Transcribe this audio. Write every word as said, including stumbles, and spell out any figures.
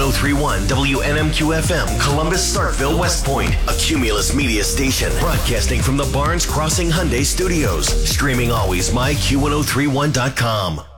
ten thirty-one W N M Q F M, Columbus, Starkville, West Point, a Cumulus Media station, broadcasting from the Barnes Crossing Hyundai Studios. Streaming always, my Q ten thirty-one dot com.